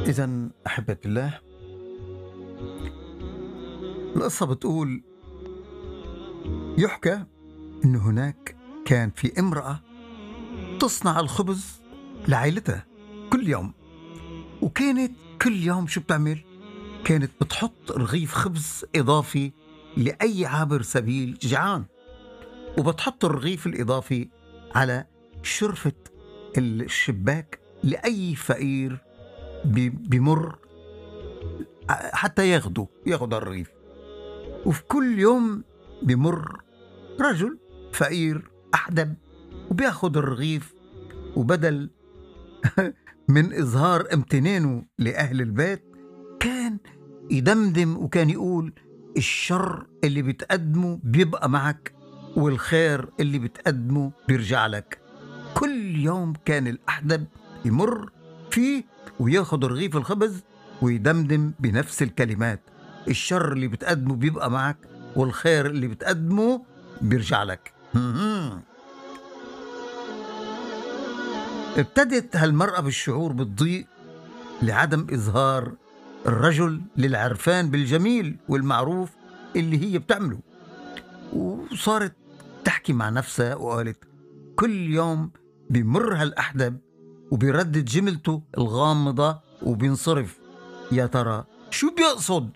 إذن أحبة الله، القصة بتقول يحكى إن هناك كان في امرأة تصنع الخبز لعائلتها كل يوم. وكانت كل يوم شو بتعمل؟ كانت بتحط رغيف خبز إضافي لأي عابر سبيل جعان، وبتحط الرغيف الإضافي على شرفة الشباك لأي فقير بمر حتى ياخد الرغيف. وفي كل يوم بمر رجل فقير أحدب وبياخد الرغيف، وبدل من إظهار امتنانه لأهل البيت كان يدمدم وكان يقول: الشر اللي بتقدمه بيبقى معك، والخير اللي بتقدمه بيرجع لك. كل يوم كان الأحدب يمر فيه وياخد رغيف الخبز ويدمدم بنفس الكلمات: الشر اللي بتقدمه بيبقى معك، والخير اللي بتقدمه بيرجع لك. ابتدت هالمرأة بالشعور بالضيق لعدم إظهار الرجل للعرفان بالجميل والمعروف اللي هي بتعمله، وصارت تحكي مع نفسها وقالت: كل يوم بمر هالأحدب وبيردد جملته الغامضة وبينصرف، يا ترى شو بيقصد؟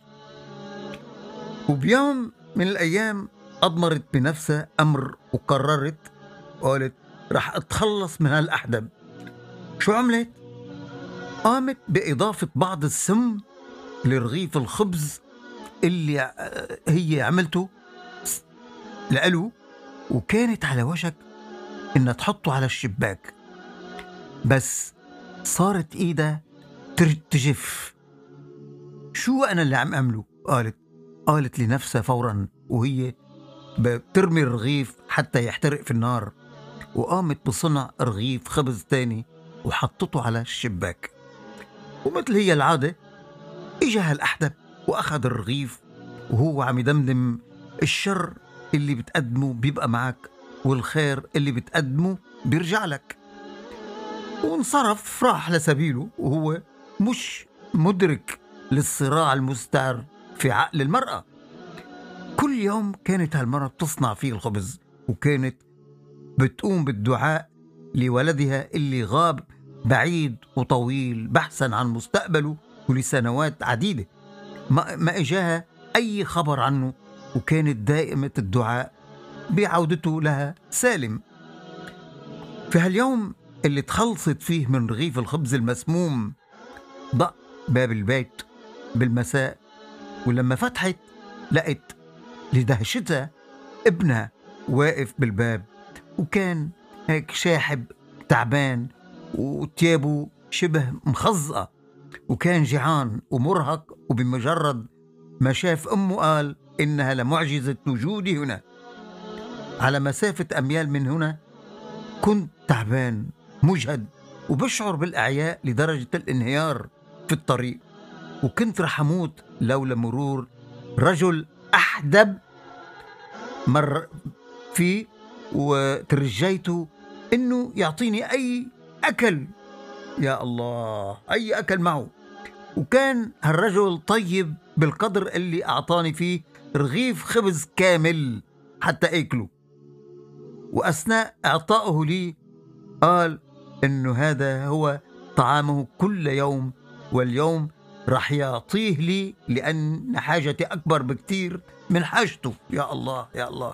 وبيوم من الأيام أضمرت بنفسها أمر وقررت، قالت: رح أتخلص من هالأحدب. شو عملت؟ قامت بإضافة بعض السم لرغيف الخبز اللي هي عملته لألو، وكانت على وشك إنها تحطه على الشباك، بس صارت إيدها تجف. شو أنا اللي عم أعمله؟ قالت لنفسها فورا وهي بترمي الرغيف حتى يحترق في النار، وقامت بصنع رغيف خبز تاني وحطته على الشباك. ومثل هي العادة إجا الأحدب وأخذ الرغيف وهو عم يدمدم: الشر اللي بتقدمه بيبقى معك، والخير اللي بتقدمه بيرجع لك. وانصرف راح لسبيله وهو مش مدرك للصراع المستعر في عقل المرأة. كل يوم كانت هالمرأة تصنع فيه الخبز، وكانت بتقوم بالدعاء لولدها اللي غاب بعيد وطويل بحثا عن مستقبله ولسنوات عديدة ما إجاها أي خبر عنه، وكانت دائمة الدعاء بعودته لها سالم. في هاليوم اللي تخلصت فيه من رغيف الخبز المسموم، ضق باب البيت بالمساء، ولما فتحت لقت لدهشتها ابنها واقف بالباب، وكان هيك شاحب تعبان وتيابه شبه مخزقة، وكان جعان ومرهق، وبمجرد ما شاف أمه قال إنها لمعجزة وجودي هنا على مسافة أميال من هنا. كنت تعبان مجهد وبشعر بالأعياء لدرجة الانهيار في الطريق، وكنت رح أموت لولا مرور رجل أحدب مر فيه، وترجيته إنه يعطيني أي أكل، يا الله أي أكل معه. وكان هالرجل طيب بالقدر اللي أعطاني فيه رغيف خبز كامل حتى أكله، وأثناء إعطائه لي قال إنه هذا هو طعامه كل يوم، واليوم رح يعطيه لي لأن حاجتي أكبر بكتير من حاجته. يا الله يا الله.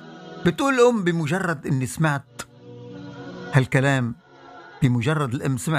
بتقول الأم: بمجرد إني سمعت هالكلام، بمجرد الأم سمعت